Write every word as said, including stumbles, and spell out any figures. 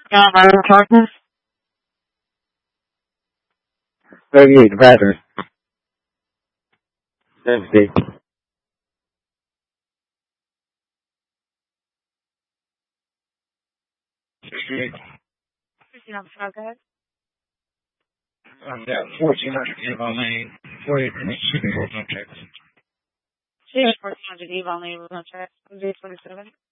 Yeah, my own partner. thirty-eight, Bradford. seventy. sixty-eight. fifteen on the front, go ahead. Um, yeah, fourteen hundred Avon Lane, forty-eight minutes, Sydney, Road, Texas. fourteen hundred Eve on the Road, Texas. twenty-seven.